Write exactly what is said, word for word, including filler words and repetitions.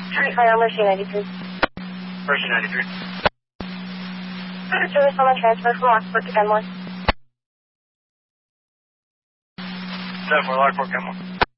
Fire Mercy ninety-three. Mercy ninety-three. Service on the transfer from Lockport to Kenmore. seven four Lockport, Kenmore.